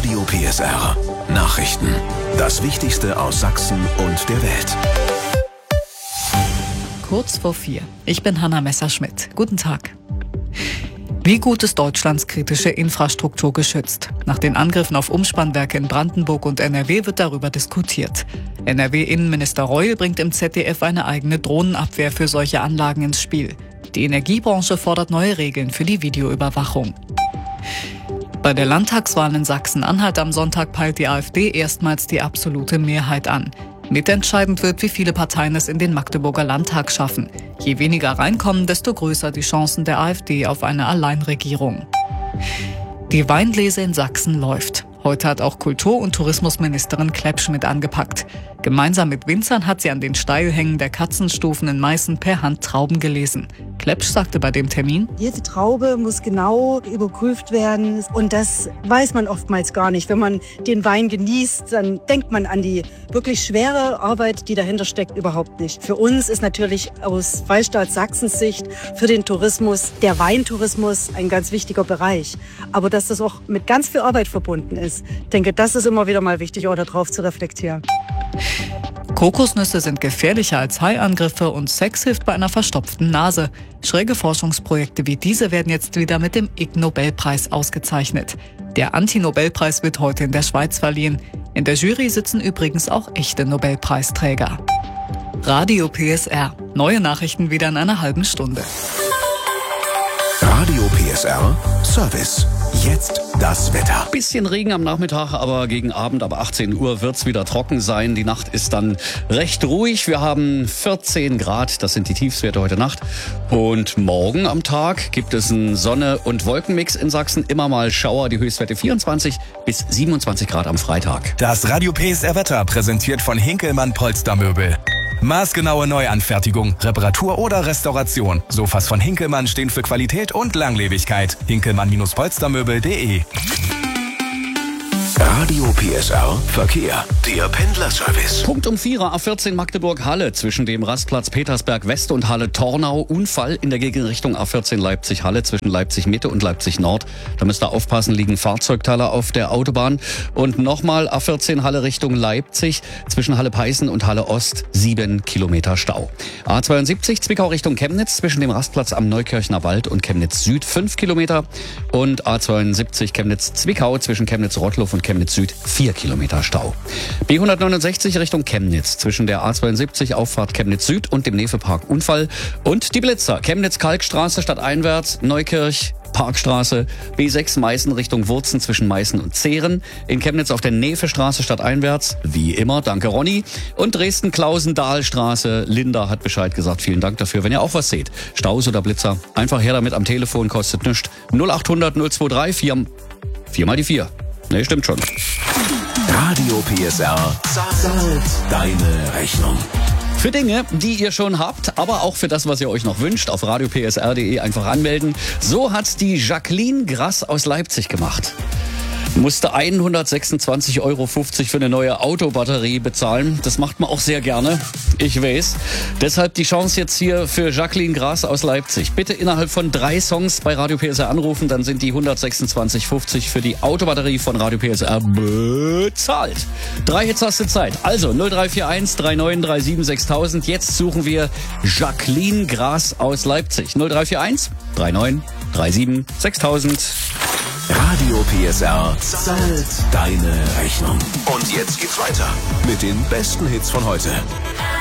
Radio PSR. Nachrichten. Das Wichtigste aus Sachsen und der Welt. Kurz vor 4. Ich bin Hanna Messerschmidt. Guten Tag. Wie gut ist Deutschlands kritische Infrastruktur geschützt? Nach den Angriffen auf Umspannwerke in Brandenburg und NRW wird darüber diskutiert. NRW-Innenminister Reul bringt im ZDF eine eigene Drohnenabwehr für solche Anlagen ins Spiel. Die Energiebranche fordert neue Regeln für die Videoüberwachung. Bei der Landtagswahl in Sachsen-Anhalt am Sonntag peilt die AfD erstmals die absolute Mehrheit an. Mitentscheidend wird, wie viele Parteien es in den Magdeburger Landtag schaffen. Je weniger reinkommen, desto größer die Chancen der AfD auf eine Alleinregierung. Die Weinlese in Sachsen läuft. Heute hat auch Kultur- und Tourismusministerin Kleppschmidt angepackt. Gemeinsam mit Winzern hat sie an den Steilhängen der Katzenstufen in Meißen per Hand Trauben gelesen. Kleppsch sagte bei dem Termin: Jede Traube muss genau überprüft werden und das weiß man oftmals gar nicht. Wenn man den Wein genießt, dann denkt man an die wirklich schwere Arbeit, die dahinter steckt, überhaupt nicht. Für uns ist natürlich aus Freistaat Sachsens Sicht für den Tourismus, der Weintourismus, ein ganz wichtiger Bereich. Aber dass das auch mit ganz viel Arbeit verbunden ist, ich denke, das ist immer wieder mal wichtig, auch darauf zu reflektieren. Kokosnüsse sind gefährlicher als Haiangriffe und Sex hilft bei einer verstopften Nase. Schräge Forschungsprojekte wie diese werden jetzt wieder mit dem Ig-Nobelpreis ausgezeichnet. Der Anti-Nobelpreis wird heute in der Schweiz verliehen. In der Jury sitzen übrigens auch echte Nobelpreisträger. Radio PSR. Neue Nachrichten wieder in einer halben Stunde. Radio PSR Service. Jetzt das Wetter. Bisschen Regen am Nachmittag, aber gegen Abend ab 18 Uhr wird's wieder trocken sein. Die Nacht ist dann recht ruhig. Wir haben 14 Grad, das sind die Tiefstwerte heute Nacht. Und morgen am Tag gibt es einen Sonne- und Wolkenmix in Sachsen. Immer mal Schauer, die Höchstwerte 24 bis 27 Grad am Freitag. Das Radio PSR Wetter präsentiert von Hinkelmann Polstermöbel. Maßgenaue Neuanfertigung, Reparatur oder Restauration. Sofas von Hinkelmann stehen für Qualität und Langlebigkeit. Hinkelmann-polstermöbel.de. Radio PSR Verkehr. Der Pendlerservice. Punkt um 4 A14 Magdeburg-Halle zwischen dem Rastplatz Petersberg West und Halle-Tornau. Unfall in der Gegenrichtung A14 Leipzig-Halle zwischen Leipzig-Mitte und Leipzig-Nord. Da müsst ihr aufpassen, liegen Fahrzeugteile auf der Autobahn. Und nochmal A14 Halle Richtung Leipzig zwischen Halle-Peißen und Halle-Ost 7 Kilometer Stau. A72 Zwickau Richtung Chemnitz zwischen dem Rastplatz am Neukirchner Wald und Chemnitz Süd 5 Kilometer. Und A72 Chemnitz-Zwickau zwischen Chemnitz-Rottloff und Chemnitz Süd 4 Kilometer Stau. B169 Richtung Chemnitz zwischen der A72 Auffahrt Chemnitz Süd und dem Nefepark Unfall. Und die Blitzer Chemnitz-Kalkstraße stadteinwärts, Neukirch, Parkstraße, B6 Meißen Richtung Wurzen zwischen Meißen und Zehren. In Chemnitz auf der Nefestraße stadteinwärts, wie immer, danke Ronny. Und Dresden-Klausen-Dahlstraße, Linda hat Bescheid gesagt, vielen Dank dafür. Wenn ihr auch was seht, Staus oder Blitzer, einfach her damit am Telefon, kostet nichts. 0800 023 4 mal die 4. Ne, stimmt schon. Radio PSR zahlt deine Rechnung. Für Dinge, die ihr schon habt, aber auch für das, was ihr euch noch wünscht, auf radiopsr.de einfach anmelden. So hat die Jacqueline Grass aus Leipzig gemacht. Musste 126,50 € für eine neue Autobatterie bezahlen. Das macht man auch sehr gerne, ich weiß. Deshalb die Chance jetzt hier für Jacqueline Grass aus Leipzig. Bitte innerhalb von 3 Songs bei Radio PSR anrufen, dann sind die 126,50 für die Autobatterie von Radio PSR bezahlt. 3 Hits hast du Zeit. Also 0341 3937 6000. Jetzt suchen wir Jacqueline Grass aus Leipzig. 0341 3937 6000. Radio PSR zahlt deine Rechnung. Und jetzt geht's weiter mit den besten Hits von heute.